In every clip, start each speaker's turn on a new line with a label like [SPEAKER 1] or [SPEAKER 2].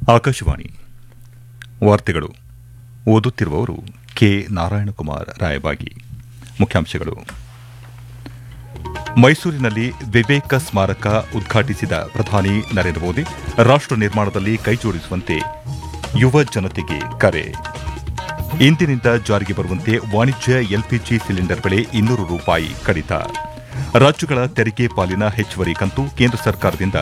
[SPEAKER 1] ಆಕಾಶವಾಣಿ ವಾರ್ತೆಗಳು ಓದುತ್ತಿರುವವರು ಕೆ ನಾರಾಯಣಕುಮಾರ್ ರಾಯಬಾಗಿ. ಮುಖ್ಯಾಂಶಗಳು. ಮೈಸೂರಿನಲ್ಲಿ ವಿವೇಕ ಸ್ಮಾರಕ ಉದ್ಘಾಟಿಸಿದ ಪ್ರಧಾನಿ ನರೇಂದ್ರ ಮೋದಿ, ರಾಷ್ಟ ನಿರ್ಮಾಣದಲ್ಲಿ ಕೈಜೋಡಿಸುವಂತೆ ಯುವ ಜನತೆಗೆ ಕರೆ. ಇಂದಿನಿಂದ ಜಾರಿಗೆ ಬರುವಂತೆ ವಾಣಿಜ್ಯ ಎಲ್ಪಿಜಿ ಸಿಲಿಂಡರ್ ಬೆಲೆ ₹200 ಕಡಿತ. ರಾಜ್ಯಗಳ ತೆರಿಗೆ ಪಾಲಿನ ಹೆಚ್ಚುವರಿ ಕಂತು ಕೇಂದ್ರ ಸರ್ಕಾರದಿಂದ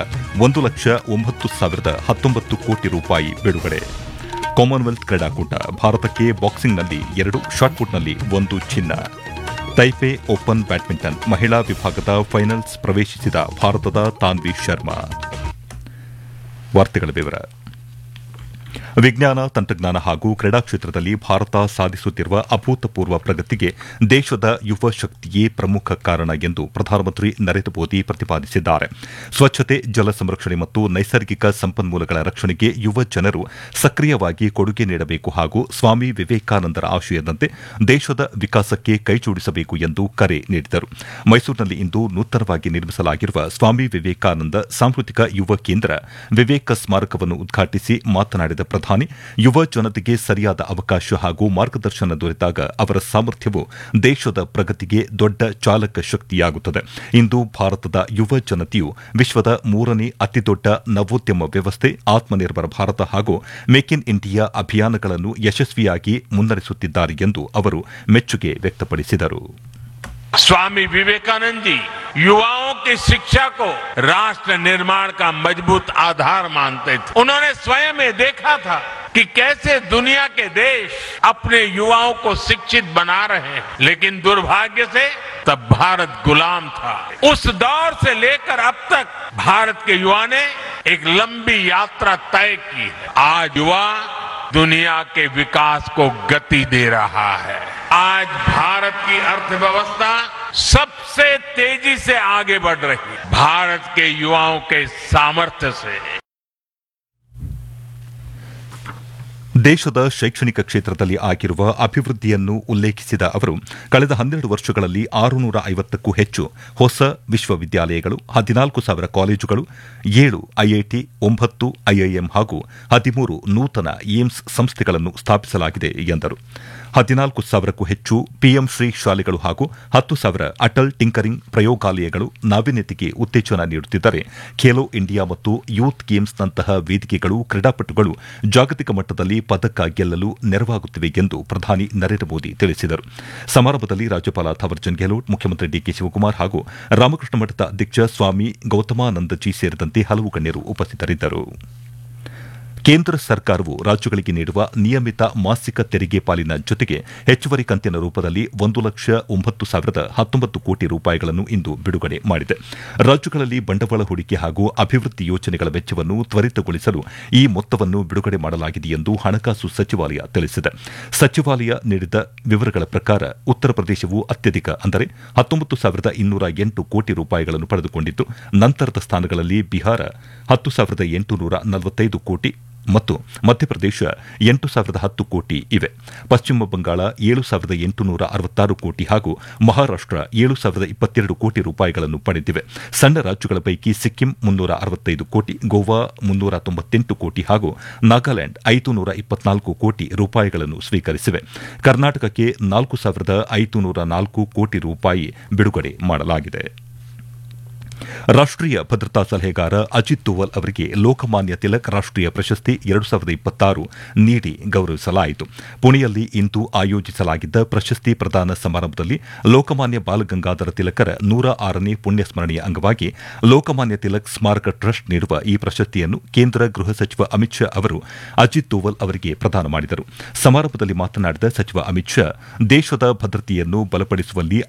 [SPEAKER 1] ₹1,09,019 ಕೋಟಿ ಬಿಡುಗಡೆ. ಕಾಮನ್ವೆಲ್ತ್ ಕ್ರೀಡಾಕೂಟ, ಭಾರತಕ್ಕೆ ಬಾಕ್ಸಿಂಗ್ನಲ್ಲಿ 2, ಶಾಟ್ಪುಟ್ನಲ್ಲಿ 1 ಚಿನ್ನ. ತೈಪೆ ಓಪನ್ ಬ್ಯಾಡ್ಮಿಂಟನ್ ಮಹಿಳಾ ವಿಭಾಗದ ಫೈನಲ್ಸ್ ಪ್ರವೇಶಿಸಿದ ಭಾರತದ ತಾನ್ವಿ ಶರ್ಮಾ. ವಾರ್ತೆಗಳ ವಿವರ. ವಿಜ್ಞಾನ, ತಂತ್ರಜ್ಞಾನ ಹಾಗೂ ಕ್ರೀಡಾ ಕ್ಷೇತ್ರದಲ್ಲಿ ಭಾರತ ಸಾಧಿಸುತ್ತಿರುವ ಅಭೂತಪೂರ್ವ ಪ್ರಗತಿಗೆ ದೇಶದ ಯುವ ಶಕ್ತಿಯೇ ಪ್ರಮುಖ ಕಾರಣ ಎಂದು ಪ್ರಧಾನಮಂತ್ರಿ ನರೇಂದ್ರ ಮೋದಿ ಪ್ರತಿಪಾದಿಸಿದ್ದಾರೆ. ಸ್ವಚ್ಛತೆ, ಜಲ ಸಂರಕ್ಷಣೆ ಮತ್ತು ನೈಸರ್ಗಿಕ ಸಂಪನ್ಮೂಲಗಳ ರಕ್ಷಣೆಗೆ ಯುವ ಜನರು ಸಕ್ರಿಯವಾಗಿ ಕೊಡುಗೆ ನೀಡಬೇಕು ಹಾಗೂ ಸ್ವಾಮಿ ವಿವೇಕಾನಂದರ ಆಶಯದಂತೆ ದೇಶದ ವಿಕಾಸಕ್ಕೆ ಕೈಜೋಡಿಸಬೇಕು ಎಂದು ಕರೆ ನೀಡಿದರು. ಮೈಸೂರಿನಲ್ಲಿ ಇಂದು ನೂತನವಾಗಿ ನಿರ್ಮಿಸಲಾಗಿರುವ ಸ್ವಾಮಿ ವಿವೇಕಾನಂದ ಸಾಂಸ್ಕೃತಿಕ ಯುವ ಕೇಂದ್ರ ವಿವೇಕ ಸ್ಮಾರಕವನ್ನು ಉದ್ಘಾಟಿಸಿ ಮಾತನಾಡಿದ ಪ್ರಧಾನಿ, ಯುವ ಜನತೆಗೆ ಸರಿಯಾದ ಅವಕಾಶ ಹಾಗೂ ಮಾರ್ಗದರ್ಶನ ದೊರೆತಾಗ ಅವರ ಸಾಮರ್ಥ್ಯವು ದೇಶದ ಪ್ರಗತಿಗೆ ದೊಡ್ಡ ಚಾಲಕ ಶಕ್ತಿಯಾಗುತ್ತದೆ. ಇಂದು ಭಾರತದ ಯುವ ಜನತೆಯು ವಿಶ್ವದ 3ನೇ ಅತಿದೊಡ್ಡ ನವೋದ್ಯಮ ವ್ಯವಸ್ಥೆ, ಆತ್ಮನಿರ್ಭರ ಭಾರತ ಹಾಗೂ ಮೇಕ್ ಇನ್ ಇಂಡಿಯಾ ಅಭಿಯಾನಗಳನ್ನು ಯಶಸ್ವಿಯಾಗಿ ಮುನ್ನಡೆಸುತ್ತಿದ್ದಾರೆ ಎಂದು ಅವರು ಮೆಚ್ಚುಗೆ ವ್ಯಕ್ತಪಡಿಸಿದರು.
[SPEAKER 2] स्वामी विवेकानंद जी युवाओं की शिक्षा को राष्ट्र निर्माण का मजबूत आधार मानते थे. उन्होंने स्वयं ये देखा था कि कैसे दुनिया के देश अपने युवाओं को शिक्षित बना रहे हैं, लेकिन दुर्भाग्य से तब भारत गुलाम था. उस दौर से लेकर अब तक भारत के युवा ने एक लंबी यात्रा तय की है. आज युवा दुनिया के विकास को गति दे रहा है. आज भारत की अर्थव्यवस्था सबसे तेजी से आगे बढ़ रही है, भारत के युवाओं के सामर्थ्य से.
[SPEAKER 1] ದೇಶದ ಶೈಕ್ಷಣಿಕ ಕ್ಷೇತ್ರದಲ್ಲಿ ಆಗಿರುವ ಅಭಿವೃದ್ಧಿಯನ್ನು ಉಲ್ಲೇಖಿಸಿದ ಅವರು, ಕಳೆದ 12 ವರ್ಷಗಳಲ್ಲಿ 650ಕ್ಕೂ ಹೆಚ್ಚು ಹೊಸ ವಿಶ್ವವಿದ್ಯಾಲಯಗಳು, 14,000 ಕಾಲೇಜುಗಳು, 7 ಐಐಟಿ, 9 ಐಐಎಂ ಹಾಗೂ 13 ನೂತನ ಏಮ್ಸ್ ಸಂಸ್ಥೆಗಳನ್ನು ಸ್ಥಾಪಿಸಲಾಗಿದೆ ಎಂದರು. 14,000ಕ್ಕೂ ಹೆಚ್ಚು ಪಿಎಂ ಶ್ರೀ ಶಾಲೆಗಳು ಹಾಗೂ 10,000 ಅಟಲ್ ಟಿಂಕರಿಂಗ್ ಪ್ರಯೋಗಾಲಯಗಳು ನಾವೀನ್ಯತೆಗೆ ಉತ್ತೇಜನ ನೀಡುತ್ತಿದ್ದರೆ, ಖೇಲೋ ಇಂಡಿಯಾ ಮತ್ತು ಯೂತ್ ಗೇಮ್ಸ್ನಂತಹ ವೇದಿಕೆಗಳು ಕ್ರೀಡಾಪಟುಗಳು ಜಾಗತಿಕ ಮಟ್ಟದಲ್ಲಿ ಪದಕ ಗೆಲ್ಲಲು ನೆರವಾಗುತ್ತಿವೆ ಎಂದು ಪ್ರಧಾನಿ ನರೇಂದ್ರ ಮೋದಿ ತಿಳಿಸಿದರು. ಸಮಾರಂಭದಲ್ಲಿ ರಾಜ್ಯಪಾಲ ಥಾವರ್ಚಂದ್ ಗೆಹ್ಲೋಟ್, ಮುಖ್ಯಮಂತ್ರಿ ಡಿಕೆ ಶಿವಕುಮಾರ್ ಹಾಗೂ ರಾಮಕೃಷ್ಣ ಮಠದ ಅಧ್ಯಕ್ಷ ಸ್ವಾಮಿ ಗೌತಮಾನಂದಜಿ ಸೇರಿದಂತೆ ಹಲವು ಗಣ್ಯರು ಉಪಸ್ಥಿತರಿದ್ದರು. ಕೇಂದ್ರ ಸರ್ಕಾರವು ರಾಜ್ಯಗಳಿಗೆ ನೀಡುವ ನಿಯಮಿತ ಮಾಸಿಕ ತೆರಿಗೆ ಪಾಲಿನ ಜೊತೆಗೆ ಹೆಚ್ಚುವರಿ ಕಂತಿನ ರೂಪದಲ್ಲಿ ₹1,09,019 ಕೋಟಿ ಇಂದು ಬಿಡುಗಡೆ ಮಾಡಿದೆ. ರಾಜ್ಯಗಳಲ್ಲಿ ಬಂಡವಾಳ ಹೂಡಿಕೆ ಹಾಗೂ ಅಭಿವೃದ್ಧಿ ಯೋಜನೆಗಳ ವೆಚ್ಚವನ್ನು ತ್ವರಿತಗೊಳಿಸಲು ಈ ಮೊತ್ತವನ್ನು ಬಿಡುಗಡೆ ಮಾಡಲಾಗಿದೆ ಎಂದು ಹಣಕಾಸು ಸಚಿವಾಲಯ ತಿಳಿಸಿದೆ. ಸಚಿವಾಲಯ ನೀಡಿದ ವಿವರಗಳ ಪ್ರಕಾರ ಉತ್ತರ ಪ್ರದೇಶವು ಅತ್ಯಧಿಕ ಅಂದರೆ ₹19,208 ಕೋಟಿ ಪಡೆದುಕೊಂಡಿದ್ದು, ನಂತರದ ಸ್ಥಾನಗಳಲ್ಲಿ ಬಿಹಾರ $10,845 ಕೋಟಿ ಮತ್ತು ಮಧ್ಯಪ್ರದೇಶ $8,010 ಕೋಟಿ ಇವೆ. ಪಶ್ಚಿಮ ಬಂಗಾಳ $7,866 ಕೋಟಿ ಹಾಗೂ ಮಹಾರಾಷ್ಟ್ರ $7,022 ಕೋಟಿ ಪಡೆದಿವೆ. ಸಣ್ಣ ರಾಜ್ಯಗಳ ಪೈಕಿ ಸಿಕ್ಕಿಂ $365 ಕೋಟಿ, ಗೋವಾ $398 ಕೋಟಿ ಹಾಗೂ ನಾಗಾಲ್ಯಾಂಡ್ $524 ಕೋಟಿ ಸ್ವೀಕರಿಸಿವೆ. ಕರ್ನಾಟಕಕ್ಕೆ $4,504 ಕೋಟಿ ಬಿಡುಗಡೆ ಮಾಡಲಾಗಿದೆ. ರಾಷ್ಟೀಯ ಭದ್ರತಾ ಸಲಹೆಗಾರ ಅಜಿತ್ ದೋವಲ್ ಅವರಿಗೆ ಲೋಕಮಾನ್ಯ ತಿಲಕ್ ರಾಷ್ಟೀಯ ಪ್ರಶಸ್ತಿ 2026 ನೀಡಿ ಗೌರವಿಸಲಾಯಿತು. ಪುಣೆಯಲ್ಲಿ ಇಂದು ಆಯೋಜಿಸಲಾಗಿದ್ದ ಪ್ರಶಸ್ತಿ ಪ್ರದಾನ ಸಮಾರಂಭದಲ್ಲಿ ಲೋಕಮಾನ್ಯ ಬಾಲಗಂಗಾಧರ ತಿಲಕರ 106ನೇ ಪುಣ್ಯಸ್ಮರಣೆಯ ಅಂಗವಾಗಿ ಲೋಕಮಾನ್ಯ ತಿಲಕ್ ಸ್ಮಾರಕ ಟ್ರಸ್ಟ್ ನೀಡುವ ಈ ಪ್ರಶಸ್ತಿಯನ್ನು ಕೇಂದ್ರ ಗೃಹ ಸಚಿವ ಅಮಿತ್ ಶಾ ಅವರು ಅಜಿತ್ ದೋವಲ್ ಅವರಿಗೆ ಪ್ರದಾನ ಮಾಡಿದರು. ಸಮಾರಂಭದಲ್ಲಿ ಮಾತನಾಡಿದ ಸಚಿವ ಅಮಿತ್ ಶಾ, ದೇಶದ ಭದ್ರತೆಯನ್ನು ಬಲಪಡಿಸುವಲ್ಲಿ